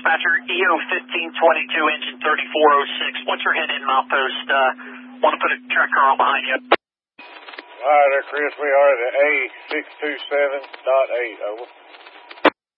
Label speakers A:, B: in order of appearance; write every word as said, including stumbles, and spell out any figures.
A: dispatcher, E O fifteen twenty-two, engine thirty-four oh six. What's your head in milepost? Uh, want to put a track car on behind you.
B: All right, there, Chris. We are at A six two seven point eight. Over.